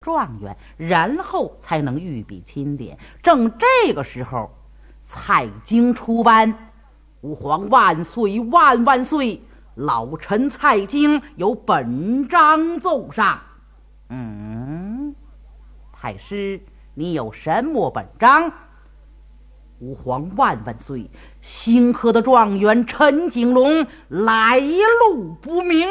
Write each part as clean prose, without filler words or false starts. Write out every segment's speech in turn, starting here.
状元，然后才能御笔钦点。正这个时候，蔡京出班，吾皇万岁万万岁！老臣蔡京有本章奏上。太师，你有什么本章？吾皇万万岁！新科的状元陈景龙来路不明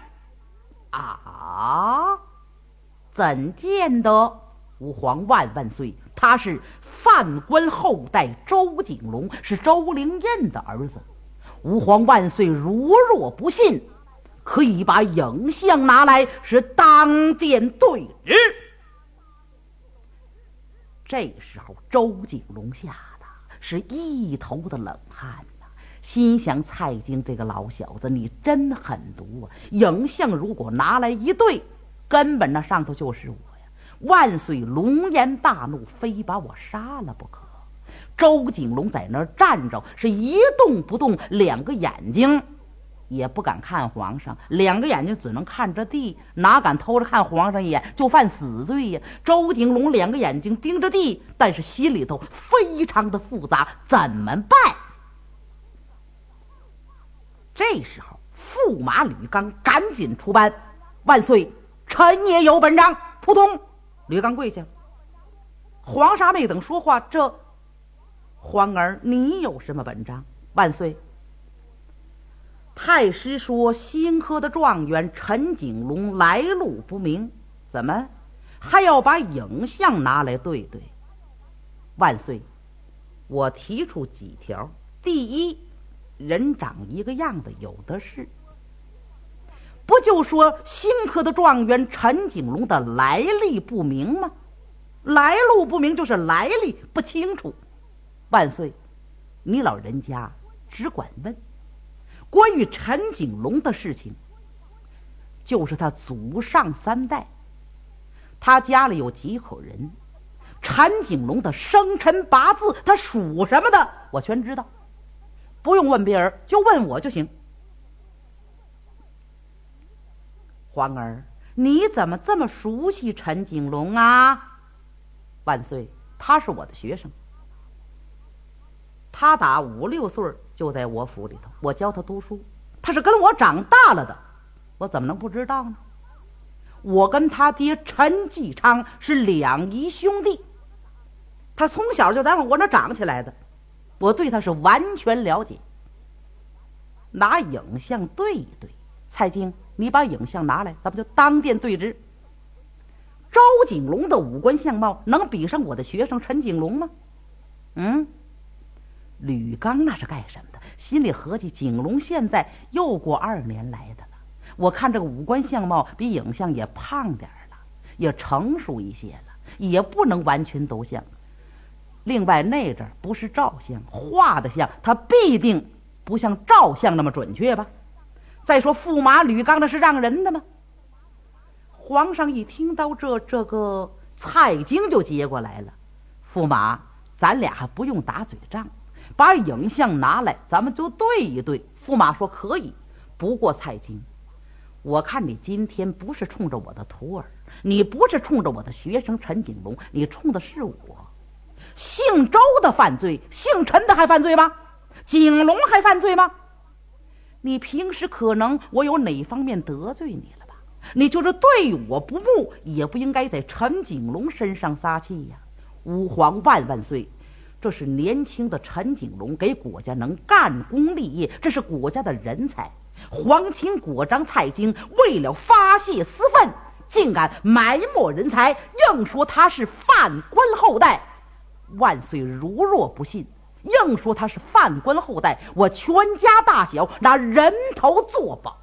啊！怎见得？吾皇万万岁！他是犯官后代周景龙，是周灵彦的儿子。吾皇万岁！如若不信，可以把影像拿来，是当殿对质。这时候，周景龙吓得是一头的冷汗呐，心想：蔡京这个老小子，你真狠毒啊！影像如果拿来一对，根本那上头就是我呀！万岁龙颜大怒，非把我杀了不可。周景龙在那儿站着，是一动不动，两个眼睛也不敢看皇上，两个眼睛只能看着地，哪敢偷着看皇上一眼，就犯死罪呀！周景龙两个眼睛盯着地，但是心里头非常的复杂，怎么办？这时候驸马吕刚赶紧出班，万岁，臣也有本章。扑通，吕刚跪下。皇上没等说话，这皇儿你有什么本章？万岁，太师说新科的状元陈景龙来路不明，怎么还要把影像拿来对对？万岁，我提出几条。第一，人长一个样的有的是，不就说新科的状元陈景龙的来历不明吗？来路不明就是来历不清楚。万岁，你老人家只管问。关于陈景龙的事情，就是他祖上三代，他家里有几口人，陈景龙的生辰八字，他属什么的，我全知道，不用问别人，就问我就行。皇儿，你怎么这么熟悉陈景龙啊？万岁，他是我的学生，他打5、6岁就在我府里头，我教他读书，他是跟我长大了的，我怎么能不知道呢？我跟他爹陈继昌是两姨兄弟，他从小就在我那长起来的，我对他是完全了解。拿影像对一对，蔡京，你把影像拿来，咱们就当殿对质。周景龙的五官相貌能比上我的学生陈景龙吗？吕刚那是干什么的？心里合计，景龙现在又过2年来的了，我看这个五官相貌比影像也胖点了，也成熟一些了，也不能完全都像。另外那阵不是照相画的像，他必定不像照相那么准确吧？再说驸马吕刚那是让人的吗？皇上一听到这个蔡京就接过来了，驸马，咱俩还不用打嘴仗，把影像拿来，咱们就对一对。驸马说可以，不过蔡京，我看你今天不是冲着我的徒儿，你不是冲着我的学生陈景龙，你冲的是我。姓周的犯罪，姓陈的还犯罪吗？景龙还犯罪吗？你平时可能我有哪方面得罪你了吧？你就是对我不睦，也不应该在陈景龙身上撒气呀！吾皇万万岁！这是年轻的陈景龙给国家能干功立业，这是国家的人才。皇亲国长蔡京为了发泄私愤，竟敢埋没人才，硬说他是犯官后代。万岁如若不信，硬说他是犯官后代，我全家大小拿人头作保。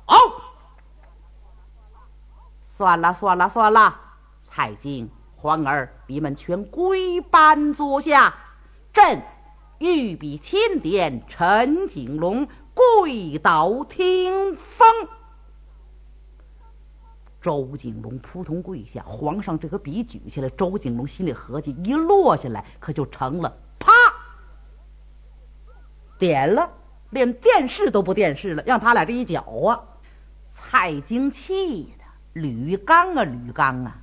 算了，蔡京，皇儿，你们全归班坐下，朕御笔钦点陈景龙跪倒听封。周景龙扑通跪下，皇上这个笔举起来，周景龙心里合计，一落下来可就成了，啪，点了，连电视都不电视了，让他俩这一搅啊！蔡京气的，吕刚啊，